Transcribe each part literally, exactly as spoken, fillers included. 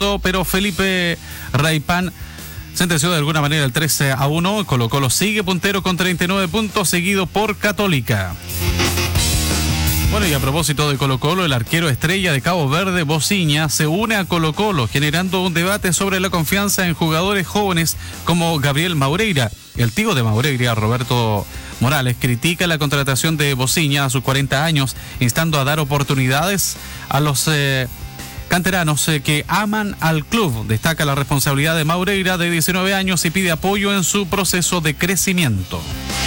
pero Felipe Raipán sentenció de alguna manera el trece a uno. Colo-Colo sigue puntero con treinta y nueve puntos, seguido por Católica. Bueno, y a propósito de Colo-Colo, el arquero estrella de Cabo Verde, Bociña, se une a Colo-Colo, generando un debate sobre la confianza en jugadores jóvenes como Gabriel Maureira. El tío de Maureira, Roberto Morales, critica la contratación de Bociña a sus cuarenta años, instando a dar oportunidades a los eh, canteranos eh, que aman al club. Destaca la responsabilidad de Maureira, de diecinueve años, y pide apoyo en su proceso de crecimiento.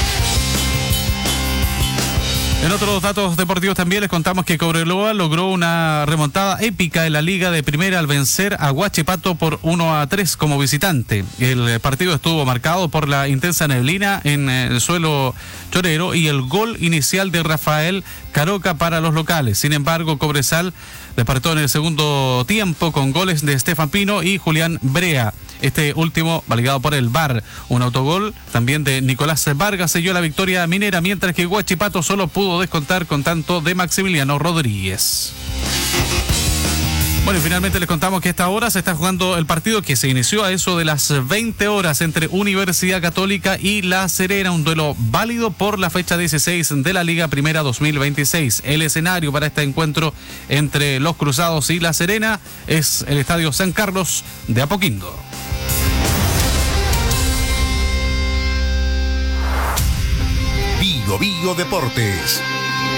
En otros datos deportivos también les contamos que Cobreloa logró una remontada épica en la Liga de Primera al vencer a Huachipato por uno a tres como visitante. El partido estuvo marcado por la intensa neblina en el suelo chorero y el gol inicial de Rafael Caroca para los locales. Sin embargo, Cobresal despertó en el segundo tiempo con goles de Estefan Pino y Julián Brea. Este último validado por el V A R. Un autogol también de Nicolás Vargas selló la victoria minera, mientras que Huachipato solo pudo descontar con tanto de Maximiliano Rodríguez. Bueno, y finalmente les contamos que a esta hora se está jugando el partido que se inició a eso de las veinte horas entre Universidad Católica y La Serena, un duelo válido por la fecha dieciséis de la Liga Primera dos mil veintiséis. El escenario para este encuentro entre los Cruzados y La Serena es el Estadio San Carlos de Apoquindo. Bio Bio Deportes.